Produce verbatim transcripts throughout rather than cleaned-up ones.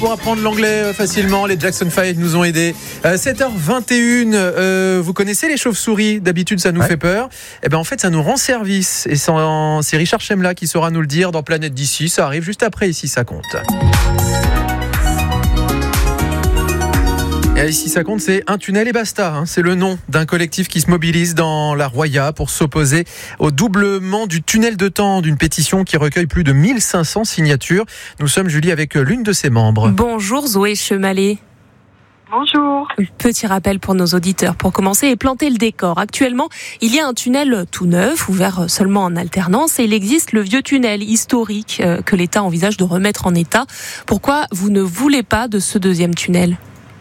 Pour apprendre l'anglais facilement, les Jackson five nous ont aidés. Euh, sept heures vingt et une, euh, vous connaissez les chauves-souris? D'habitude, ça nous ouais. fait peur. Eh ben, en fait, ça nous rend service. Et c'est Richard Chemla qui saura nous le dire dans Planète d'ici. Ça arrive juste après Ici, ça compte. Et Ici, ça compte, c'est Un tunnel et basta. Hein. C'est le nom d'un collectif qui se mobilise dans la Roya pour s'opposer au doublement du tunnel de Tende, d'une pétition qui recueille plus de mille cinq cents signatures. Nous sommes, Julie, avec l'une de ses membres. Bonjour Zoé Chemalet. Bonjour. Petit rappel pour nos auditeurs pour commencer et planter le décor. Actuellement, il y a un tunnel tout neuf, ouvert seulement en alternance, et il existe le vieux tunnel historique que l'État envisage de remettre en état. Pourquoi vous ne voulez pas de ce deuxième tunnel ?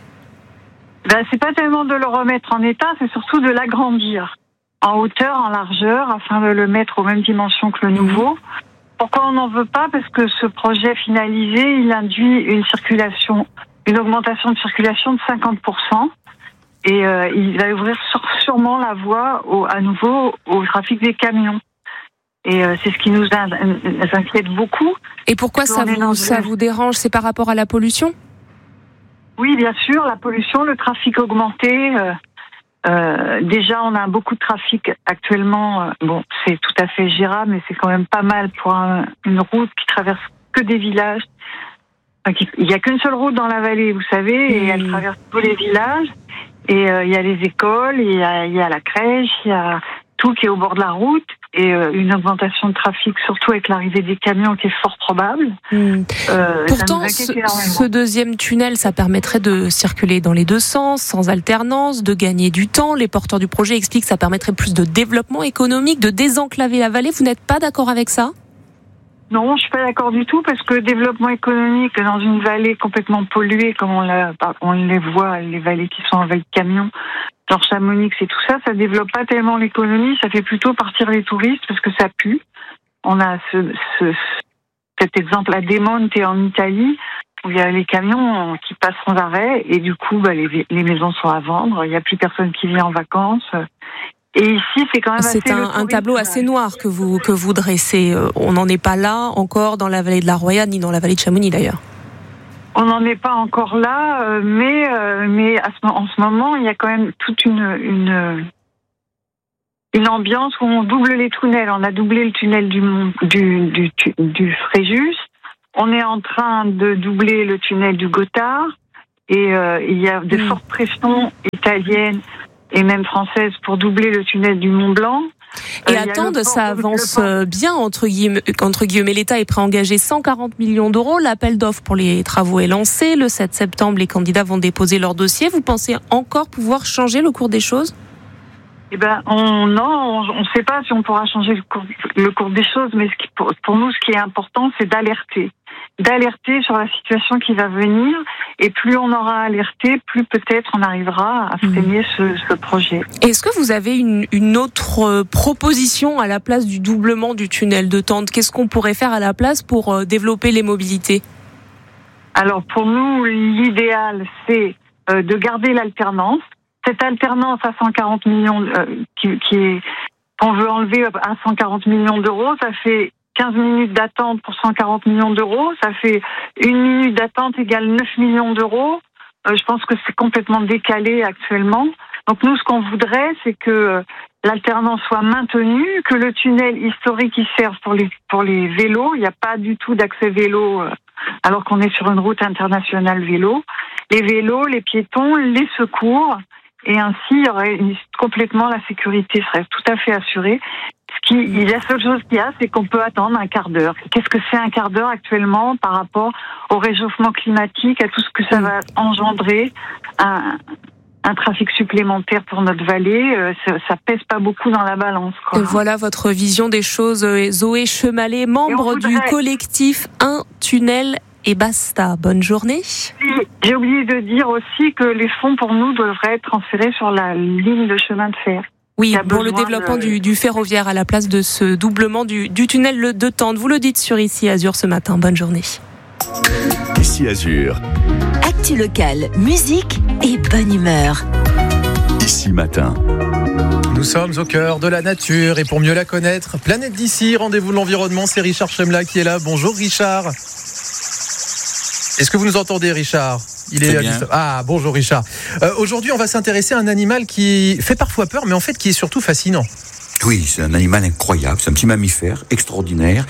Ben, c'est pas tellement de le remettre en état, c'est surtout de l'agrandir en hauteur, en largeur, afin de le mettre aux mêmes dimensions que le nouveau. Pourquoi on n'en veut pas ? Parce que ce projet finalisé, il induit une circulation, une augmentation de circulation de cinquante pour cent, et euh, il va ouvrir sûrement la voie au, à nouveau au trafic des camions. Et euh, c'est ce qui nous inquiète beaucoup. Et pourquoi ça vous, ça vous dérange ? C'est par rapport à la pollution ? Oui, bien sûr, la pollution, le trafic augmenté. Euh, euh, déjà, on a beaucoup de trafic actuellement. Euh, bon, c'est tout à fait gérable, mais c'est quand même pas mal pour un, une route qui traverse que des villages. Enfin, qui, il n'y a qu'une seule route dans la vallée, vous savez, et mmh. elle traverse tous les villages. Et euh, il y a les écoles, il y a, il y a la crèche, il y a tout qui est au bord de la route. Et euh, une augmentation de trafic, surtout avec l'arrivée des camions, qui est fort probable. Mmh. Euh, Pourtant, ce, ce deuxième tunnel, ça permettrait de circuler dans les deux sens, sans alternance, de gagner du temps. Les porteurs du projet expliquent que ça permettrait plus de développement économique, de désenclaver la vallée. Vous n'êtes pas d'accord avec ça ? Non, je suis pas d'accord du tout, parce que le développement économique dans une vallée complètement polluée, comme on, l'a, on les voit, les vallées qui sont envahies de camions, genre Chamonix et tout ça, ça développe pas tellement l'économie, ça fait plutôt partir les touristes parce que ça pue. On a ce, ce, cet exemple à Demonte en Italie, où il y a les camions qui passent sans arrêt, et du coup, bah, les, les maisons sont à vendre, il y a plus personne qui vient en vacances. Et ici, c'est quand même assez... C'est un, un tableau assez noir que vous, que vous dressez. On n'en est pas là encore dans la vallée de la Roya, ni dans la vallée de Chamonix d'ailleurs. On n'en est pas encore là, mais, mais à ce, en ce moment, il y a quand même toute une, une, une ambiance où on double les tunnels. On a doublé le tunnel du, du, du, du Fréjus. On est en train de doubler le tunnel du Gothard. Et euh, il y a de mmh. fortes pressions italiennes et même françaises pour doubler le tunnel du Mont Blanc. Et euh, à Tende, ça avance bien, entre guillemets, entre guillemets. L'État est prêt à engager cent quarante millions d'euros. L'appel d'offres pour les travaux est lancé. Le sept septembre, les candidats vont déposer leur dossier. Vous pensez encore pouvoir changer le cours des choses ? Eh ben, on, non, on ne sait pas si on pourra changer le cours, le cours des choses, mais ce qui, pour, pour nous, ce qui est important, c'est d'alerter. D'alerter sur la situation qui va venir, et plus on aura alerté, plus peut-être on arrivera à freiner mmh. ce, ce projet. Est-ce que vous avez une, une autre proposition à la place du doublement du tunnel de Tende ? Qu'est-ce qu'on pourrait faire à la place pour développer les mobilités ? Alors pour nous, l'idéal, c'est euh, de garder l'alternance. Cette alternance à cent quarante millions, euh, qui, qui est, qu'on veut enlever à cent quarante millions d'euros, ça fait quinze minutes d'attente pour cent quarante millions d'euros, ça fait une minute d'attente égale neuf millions d'euros. Euh, je pense que c'est complètement décalé actuellement. Donc nous, ce qu'on voudrait, c'est que euh, l'alternance soit maintenue, que le tunnel historique y serve pour les, pour les vélos. Il n'y a pas du tout d'accès vélo, euh, alors qu'on est sur une route internationale vélo. Les vélos, les piétons, les secours, et ainsi, il y aurait une, complètement la sécurité serait tout à fait assurée. Ce qui, la seule chose qu'il y a, c'est qu'on peut attendre un quart d'heure. Qu'est-ce que c'est un quart d'heure actuellement par rapport au réchauffement climatique, à tout ce que ça va engendrer, un, un trafic supplémentaire pour notre vallée, euh, ça, ça pèse pas beaucoup dans la balance, quoi. Et voilà votre vision des choses, Zoé Chemalet, membre voudrait... du collectif Un tunnel et basta. Bonne journée. J'ai oublié de dire aussi que les fonds pour nous devraient être transférés sur la ligne de chemin de fer. Oui, pour le développement de... du, du ferroviaire à la place de ce doublement du, du tunnel de Tende. Vous le dites sur Ici Azur ce matin. Bonne journée. Ici Azur. Actu locale, musique et bonne humeur. Ici matin. Nous sommes au cœur de la nature et pour mieux la connaître, Planète d'ici, rendez-vous de l'environnement, c'est Richard Chemla qui est là. Bonjour Richard. Est-ce que vous nous entendez, Richard ? Il est bien. Ah, bonjour Richard. Euh, aujourd'hui, on va s'intéresser à un animal qui fait parfois peur, mais en fait qui est surtout fascinant. Oui, c'est un animal incroyable, c'est un petit mammifère extraordinaire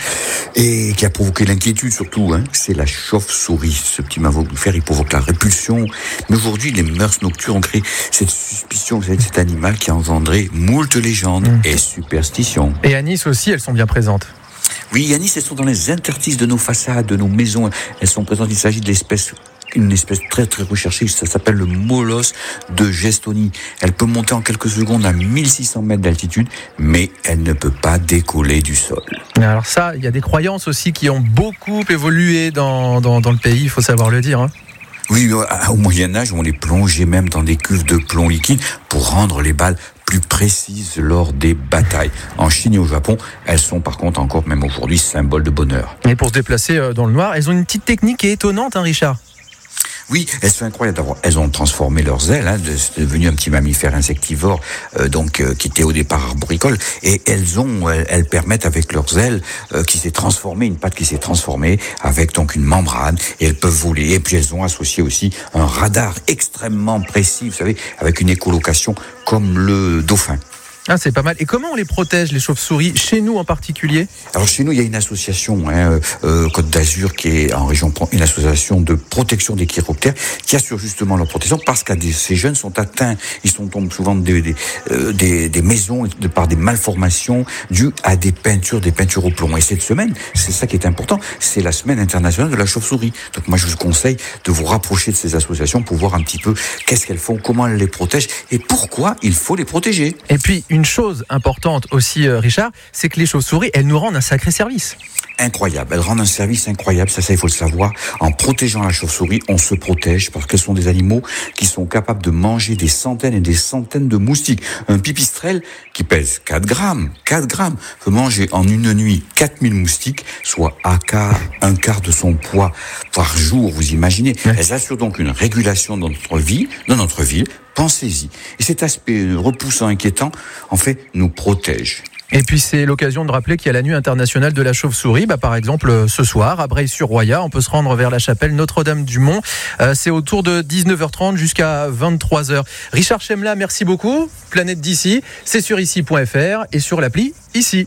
et qui a provoqué l'inquiétude surtout. Hein. C'est la chauve-souris. Ce petit mammifère, il provoque la répulsion. Mais aujourd'hui, les mœurs nocturnes ont créé cette suspicion, vous savez, de cet animal qui a engendré moult légendes mmh. et superstitions. Et à Nice aussi, elles sont bien présentes. Oui, à Nice, elles sont dans les interstices de nos façades, de nos maisons. Elles sont présentes, il s'agit de l'espèce... une espèce très très recherchée, ça s'appelle le molosse de Gestonie. Elle peut monter en quelques secondes à mille six cents mètres d'altitude, mais elle ne peut pas décoller du sol. Alors ça, il y a des croyances aussi qui ont beaucoup évolué dans, dans, dans le pays, il faut savoir le dire. Hein. Oui, au Moyen-Âge, on les plongeait même dans des cuves de plomb liquide pour rendre les balles plus précises lors des batailles. En Chine et au Japon, elles sont par contre encore, même aujourd'hui, symboles de bonheur. Et pour se déplacer dans le noir, elles ont une petite technique qui est étonnante, hein, Richard ? Oui, elles sont incroyables. D'abord, elles ont transformé leurs ailes, hein, c'est devenu un petit mammifère insectivore, euh, donc euh, qui était au départ arboricole, et elles ont, elles, elles permettent avec leurs ailes, euh, qui s'est transformée, une patte qui s'est transformée avec donc une membrane, et elles peuvent voler. Et puis elles ont associé aussi un radar extrêmement précis, vous savez, avec une écholocation comme le dauphin. Ah, c'est pas mal. Et comment on les protège, les chauves-souris, chez nous en particulier ? Alors chez nous, il y a une association, hein, euh, Côte d'Azur, qui est en région, une association de protection des chiroptères, qui assure justement leur protection, parce que ces jeunes sont atteints, ils sont tombés souvent des, des, euh, des, des maisons de par des malformations dues à des peintures, des peintures au plomb. Et cette semaine, c'est ça qui est important, c'est la semaine internationale de la chauve-souris. Donc moi, je vous conseille de vous rapprocher de ces associations pour voir un petit peu qu'est-ce qu'elles font, comment elles les protègent et pourquoi il faut les protéger. Et puis, une chose importante aussi, Richard, c'est que les chauves-souris, elles nous rendent un sacré service. Incroyable, elles rendent un service incroyable, ça, ça il faut le savoir. En protégeant la chauve-souris, on se protège parce qu'elles sont des animaux qui sont capables de manger des centaines et des centaines de moustiques. Un pipistrelle qui pèse quatre grammes, quatre grammes, peut manger en une nuit quatre mille moustiques, soit un quart, un quart de son poids par jour, vous imaginez. Ouais. Elles assurent donc une régulation dans notre vie, dans notre ville. Pensez-y. Et cet aspect repoussant, inquiétant, en fait, nous protège. Et puis c'est l'occasion de rappeler qu'il y a la nuit internationale de la chauve-souris. Bah, par exemple, ce soir, à Breil-sur-Roya, on peut se rendre vers la chapelle Notre-Dame-du-Mont. Euh, c'est autour de dix-neuf heures trente jusqu'à vingt-trois heures. Richard Chemla, merci beaucoup. Planète d'ici, c'est sur ici point f r et sur l'appli Ici.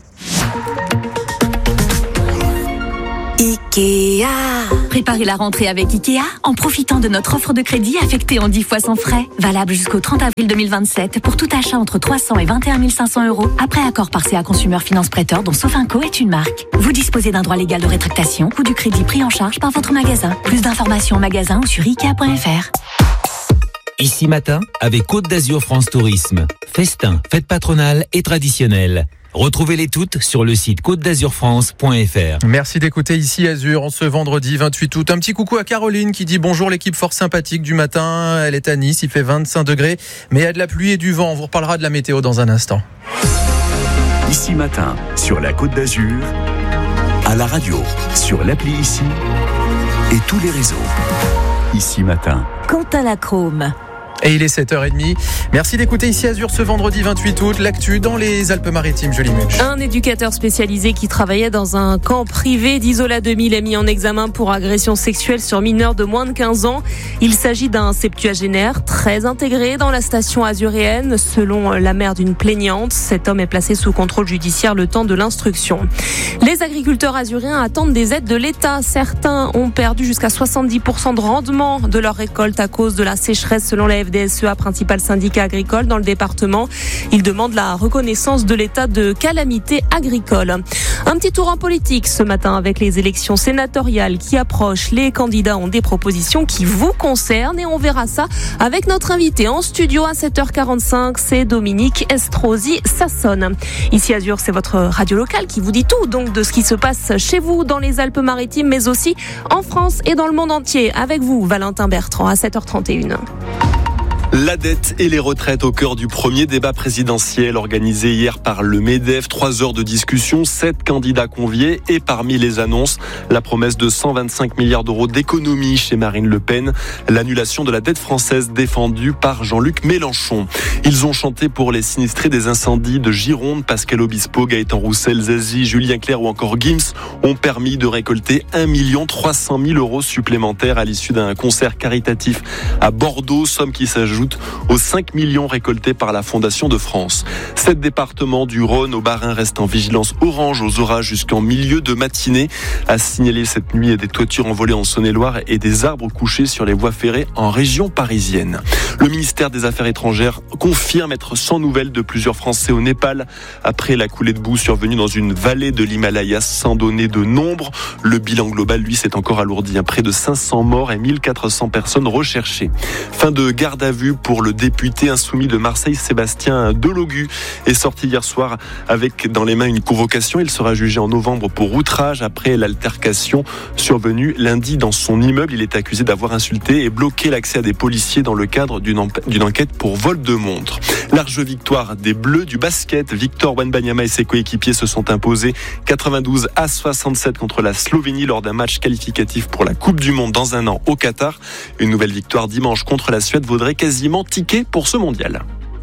Ikea. Préparez la rentrée avec Ikea en profitant de notre offre de crédit affectée en dix fois sans frais. Valable jusqu'au trente avril deux mille vingt-sept pour tout achat entre trois cents et vingt et un mille cinq cents euros après accord par C A Consumer Finance Prêteur dont Sofinco est une marque. Vous disposez d'un droit légal de rétractation ou du crédit pris en charge par votre magasin. Plus d'informations en magasin ou sur ikea point f r. Ici matin, avec Côte d'Azur France Tourisme. Festin, fête patronale et traditionnelle. Retrouvez-les toutes sur le site côte d'azur france point f r. Merci d'écouter Ici Azur en ce vendredi vingt-huit août. Un petit coucou à Caroline qui dit bonjour l'équipe fort sympathique du matin. Elle est à Nice, il fait vingt-cinq degrés, mais il y a de la pluie et du vent. On vous reparlera de la météo dans un instant. Ici matin, sur la Côte d'Azur, à la radio, sur l'appli Ici et tous les réseaux. Ici matin. Quentin Lacrome. Et il est sept heures trente. Merci d'écouter Ici Azur ce vendredi vingt-huit août. L'actu dans les Alpes-Maritimes, Jolie Much. Un éducateur spécialisé qui travaillait dans un camp privé d'Isola deux mille est mis en examen pour agression sexuelle sur mineurs de moins de quinze ans. Il s'agit d'un septuagénaire très intégré dans la station azuréenne. Selon la mère d'une plaignante, cet homme est placé sous contrôle judiciaire le temps de l'instruction. Les agriculteurs azuréens attendent des aides de l'État. Certains ont perdu jusqu'à soixante-dix pour cent de rendement de leur récolte à cause de la sécheresse selon la F D S E A, principal syndicat agricole dans le département. Il demande la reconnaissance de l'état de calamité agricole. Un petit tour en politique ce matin avec les élections sénatoriales qui approchent. Les candidats ont des propositions qui vous concernent et on verra ça avec notre invité en studio à sept heures quarante-cinq. C'est Dominique Estrosi-Sassonne. Ici Azur, c'est votre radio locale qui vous dit tout donc de ce qui se passe chez vous dans les Alpes-Maritimes mais aussi en France et dans le monde entier. Avec vous, Valentin Bertrand à sept heures trente et une. La dette et les retraites au cœur du premier débat présidentiel organisé hier par le MEDEF. Trois heures de discussion, sept candidats conviés et parmi les annonces, la promesse de cent vingt-cinq milliards d'euros d'économie chez Marine Le Pen, l'annulation de la dette française défendue par Jean-Luc Mélenchon. Ils ont chanté pour les sinistrés des incendies de Gironde. Pascal Obispo, Gaëtan Roussel, Zazie, Julien Clerc ou encore Gims ont permis de récolter un million trois cent mille euros supplémentaires à l'issue d'un concert caritatif à Bordeaux, somme qui s'ajoute aux cinq millions récoltés par la Fondation de France. Sept départements du Rhône au Bas-Rhin restent en vigilance orange aux orages jusqu'en milieu de matinée. À signaler cette nuit des toitures envolées en Saône-et-Loire et des arbres couchés sur les voies ferrées en région parisienne. Le ministère des Affaires étrangères confirme être sans nouvelles de plusieurs Français au Népal après la coulée de boue survenue dans une vallée de l'Himalaya sans donner de nombre. Le bilan global, lui, s'est encore alourdi. Près de cinq cents morts et mille quatre cents personnes recherchées. Fin de garde à vue pour le député insoumis de Marseille, Sébastien Delogu, est sorti hier soir avec dans les mains une convocation. Il sera jugé en novembre pour outrage après l'altercation survenue lundi dans son immeuble. Il est accusé d'avoir insulté et bloqué l'accès à des policiers dans le cadre d'une, en- d'une enquête pour vol de montre. Large victoire des Bleus du basket. Victor Wembanyama et ses coéquipiers se sont imposés quatre-vingt-douze à soixante-sept contre la Slovénie lors d'un match qualificatif pour la Coupe du Monde dans un an au Qatar. Une nouvelle victoire dimanche contre la Suède vaudrait quasiment ticket pour ce mondial.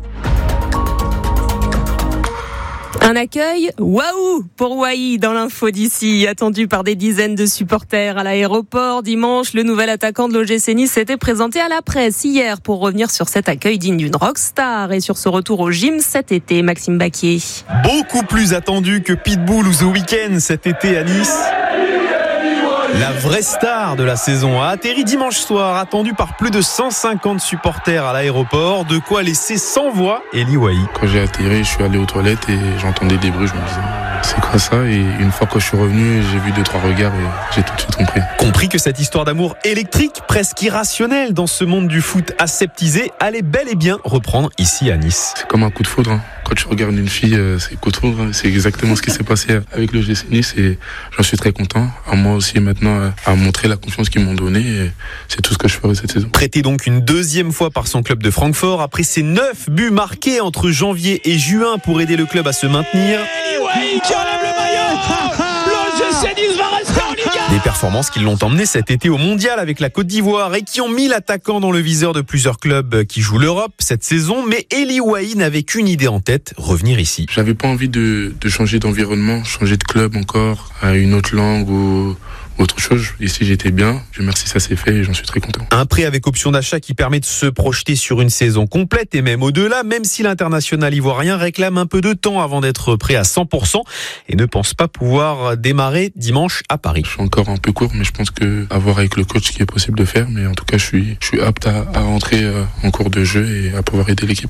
Un accueil waouh pour Wai dans l'info d'ici, attendu par des dizaines de supporters à l'aéroport. Dimanche, le nouvel attaquant de l'O G C Nice s'était présenté à la presse hier pour revenir sur cet accueil digne d'une rockstar et sur ce retour au gym cet été. Maxime Baquier. Beaucoup plus attendu que Pitbull ou The Weeknd cet été à Nice. La vraie star de la saison a atterri dimanche soir, attendu par plus de cent cinquante supporters à l'aéroport, de quoi laisser sans voix Eli Wahi. Quand j'ai atterri, je suis allé aux toilettes et j'entendais des bruits, je me disais c'est quoi ça? Et une fois que je suis revenu, j'ai vu deux trois regards et j'ai tout de suite compris. Compris que cette histoire d'amour électrique, presque irrationnelle dans ce monde du foot aseptisé, allait bel et bien reprendre ici à Nice. C'est comme un coup de foudre, hein. Quand tu regardes une fille, c'est coup de foudre, c'est exactement ce qui s'est passé avec le G C Nice et j'en suis très content. À moi aussi maintenant à montrer la confiance qu'ils m'ont donnée et c'est tout ce que je ferai cette saison. Prêté donc une deuxième fois par son club de Francfort après ses neuf buts marqués entre janvier et juin pour aider le club à se maintenir. Qui enlève le maillot. Le G C Nice va rester en Ligue un. Des performances qui l'ont emmené cet été au Mondial avec la Côte d'Ivoire et qui ont mis l'attaquant dans le viseur de plusieurs clubs qui jouent l'Europe cette saison. Mais Eli Wahi n'avait qu'une idée en tête, revenir ici. J'avais pas envie de, de changer d'environnement, changer de club encore, à une autre langue ou autre chose. Ici, j'étais bien. Dieu merci, ça s'est fait et j'en suis très content. Un prêt avec option d'achat qui permet de se projeter sur une saison complète et même au-delà, même si l'international ivoirien réclame un peu de temps avant d'être prêt à cent pour cent et ne pense pas pouvoir démarrer dimanche à Paris. Je suis encore un peu court, mais je pense que à voir avec le coach ce qui est possible de faire. Mais en tout cas, je suis, je suis apte à, à rentrer en cours de jeu et à pouvoir aider l'équipe.